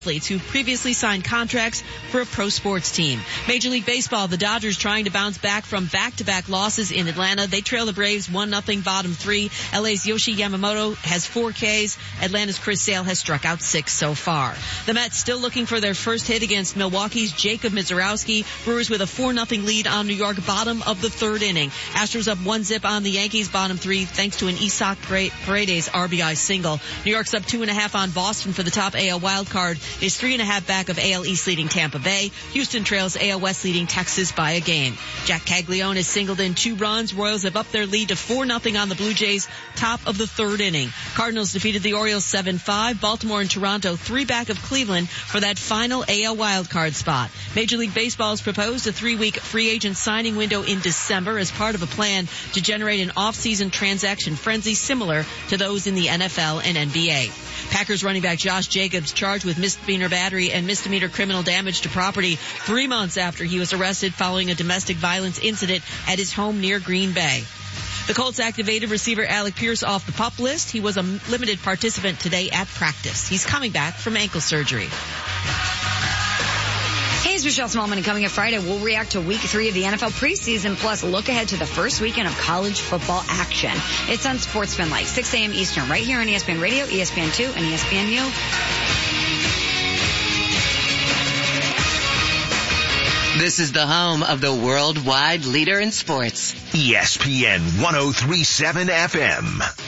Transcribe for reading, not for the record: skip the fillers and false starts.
athletes who previously signed contracts for a pro sports team. Major League Baseball, the Dodgers trying to bounce back from back-to-back losses in Atlanta. They trail the Braves 1-0 bottom three. LA's Yoshi Yamamoto has 4 Ks. Atlanta's Chris Sale has struck out 6 so far. The Mets still looking for their first hit against Milwaukee's Jacob Mizorowski. Brewers with a 4-0 lead on New York, bottom of the 3rd inning. Astros up 1-0 on the Yankees, bottom 3, thanks to an Isaac Paredes RBI single. New York's up 2.5 on Boston for the top AL wildcard. Is 3.5 back of AL East leading Tampa Bay. Houston trails AL West leading Texas by a game. Jack Caglione has singled in 2 runs. Royals have upped their lead to 4-0 on the Blue Jays, top of the 3rd inning. Cardinals defeated the Orioles 7-5. Baltimore and Toronto 3 back of Cleveland for that final AL wildcard spot. Major League Baseball has proposed a 3-week free agent signing window in December as part of a plan to generate an off-season transaction frenzy similar to those in the NFL and NBA. Packers running back Josh Jacobs charged with misdemeanor battery and misdemeanor criminal damage to property 3 months after he was arrested following a domestic violence incident at his home near Green Bay. The Colts activated receiver Alec Pierce off the PUP list. He was a limited participant today at practice. He's coming back from ankle surgery. Hey, it's Michelle Smallman, and coming up Friday, we'll react to Week 3 of the NFL preseason, plus look ahead to the first weekend of college football action. It's on Sportsman Light, 6 a.m. Eastern, right here on ESPN Radio, ESPN2, and ESPNU. This is the home of the worldwide leader in sports. ESPN 103.7 FM.